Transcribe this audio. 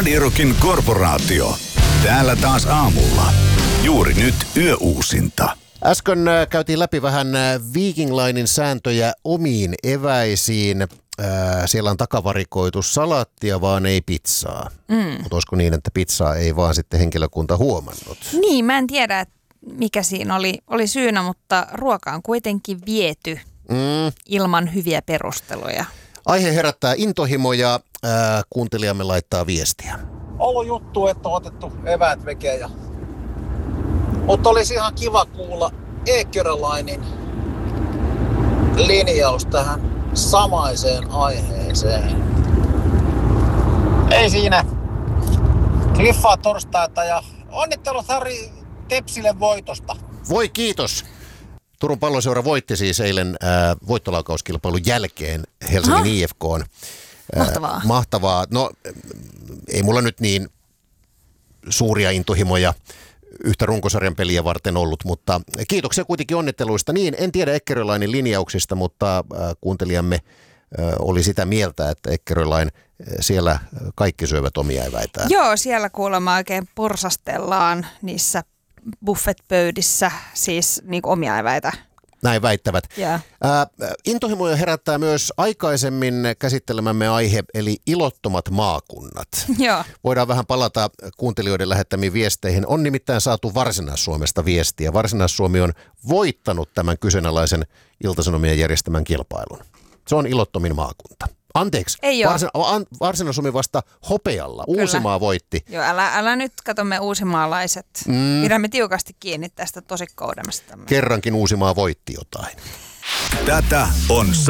Radio Rockin korporaatio. Täällä taas aamulla. Juuri nyt yöuusinta. Äsken käytiin läpi vähän Viking Linein sääntöjä omiin eväisiin. Siellä on takavarikoitu salaattia, vaan ei pizzaa. Mutta olisiko niin, että pizzaa ei vaan sitten henkilökunta huomannut? Niin, mä en tiedä, mikä siinä oli syynä, mutta ruoka on kuitenkin viety ilman hyviä perusteluja. Aihe herättää intohimoja. Kuuntelijamme laittaa viestiä. Ollut juttu, että on otettu eväät vekeen. Mutta olisi ihan kiva kuulla Eckerölainin linjaus tähän samaiseen aiheeseen. Ei siinä. Kliffaa torstaita ja onnittelut Harri Tepsille voitosta. Voi kiitos. Turun Palloseura voitti siis eilen voittolaukauskilpailun jälkeen Helsingin IFK:n. Mahtavaa. Mahtavaa. No, ei mulla nyt niin suuria intohimoja yhtä runkosarjan peliä varten ollut, mutta kiitoksia kuitenkin onnitteluista. Niin, en tiedä Eckerölainin linjauksista, mutta kuuntelijamme oli sitä mieltä, että Eckerölain siellä kaikki syövät omia eväitään. Joo, siellä kuulemma oikein porsastellaan niissä buffetpöydissä, siis niin omia eväitä. Näin väittävät. Yeah. Intohimoja herättää myös aikaisemmin käsittelemämme aihe, eli ilottomat maakunnat. Joo. Voidaan vähän palata kuuntelijoiden lähettämiin viesteihin. On nimittäin saatu Varsinais-Suomesta viestiä. Varsinais-Suomi on voittanut tämän kyseenalaisen Ilta-Sanomien järjestämän kilpailun. Se on ilottomin maakunta. Anteeksi, Varsinais-Suomi vasta hopealla. Kyllä. Uusimaa voitti. Joo, älä nyt kato me uusimaalaiset. Pidämme tiukasti kiinni tästä tosikkoudesta. Kerrankin Uusimaa voitti jotain. Tätä on